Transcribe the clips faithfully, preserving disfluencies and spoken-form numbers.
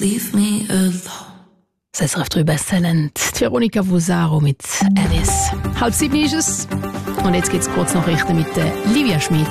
Leave me alone. Das S R F drei Besttalent, Veronica Vusaro mit Alice. Halb sieben ist es. Und jetzt geht's kurz Nachrichten mit der Livia Schmid.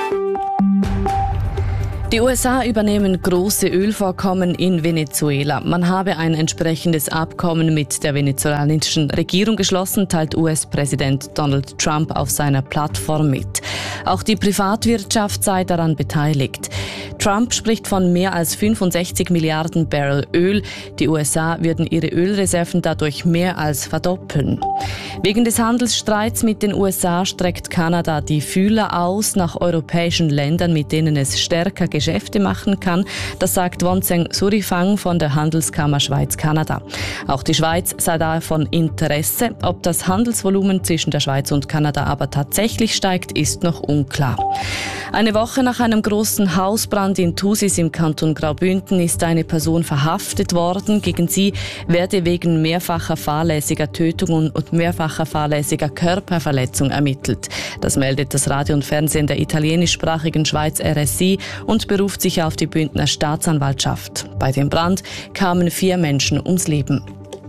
Die U S A übernehmen große Ölvorkommen in Venezuela. Man habe ein entsprechendes Abkommen mit der venezolanischen Regierung geschlossen, teilt U S-Präsident Donald Trump auf seiner Plattform mit. Auch die Privatwirtschaft sei daran beteiligt. Trump spricht von mehr als fünfundsechzig Milliarden Barrel Öl. Die U S A würden ihre Ölreserven dadurch mehr als verdoppeln. Wegen des Handelsstreits mit den U S A streckt Kanada die Fühler aus nach europäischen Ländern, mit denen es stärker Geschäfte machen kann. Das sagt Wonseng Surifang von der Handelskammer Schweiz-Kanada. Auch die Schweiz sei daher von Interesse. Ob das Handelsvolumen zwischen der Schweiz und Kanada aber tatsächlich steigt, ist noch unklar. Eine Woche nach einem großen Hausbrand in Thusis im Kanton Graubünden ist eine Person verhaftet worden. Gegen sie werde wegen mehrfacher fahrlässiger Tötung und mehrfacher fahrlässiger Körperverletzung ermittelt. Das meldet das Radio und Fernsehen der italienischsprachigen Schweiz R S I und beruft sich auf die Bündner Staatsanwaltschaft. Bei dem Brand kamen vier Menschen ums Leben.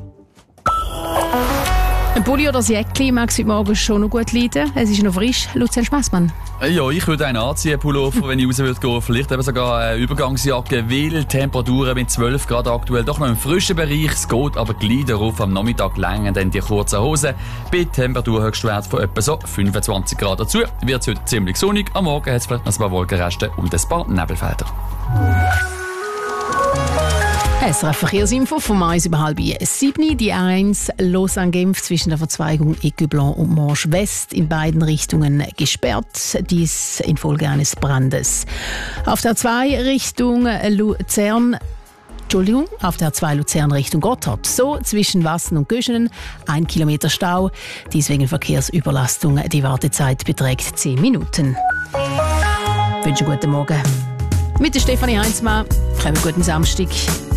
Ein Pulli oder ein Jäckli mag es heute Morgen schon noch gut leiden. Es ist noch frisch. Lucian Spassmann. Ja, ich würde einen anziehen, Pullover, wenn ich raus würde gehen. Vielleicht eben sogar eine Übergangsjacke, weil Temperaturen mit zwölf Grad aktuell doch noch im frischen Bereich. Es geht aber gleich darauf, am Nachmittag länger dann die kurzen Hosen. Bei Temperaturhöchstwert von etwa so fünfundzwanzig Grad dazu wird es heute ziemlich sonnig. Am Morgen hat es vielleicht noch ein paar Wolkenreste und ein paar Nebelfelder. S R F Verkehrsinfo vom eins über halb sieben. Die A eins Lausanne-Genf zwischen der Verzweigung Écublon und Morges West in beiden Richtungen gesperrt. Dies infolge eines Brandes. Auf der zwei Richtung Luzern Entschuldigung, auf der zwei Luzern Richtung Gotthard. So zwischen Wassen und Göschenen ein Kilometer Stau. Dies wegen Verkehrsüberlastung. Die Wartezeit beträgt zehn Minuten. Ich wünsche einen guten Morgen. Mit der Stefanie Heinzmann. Einen guten Samstag.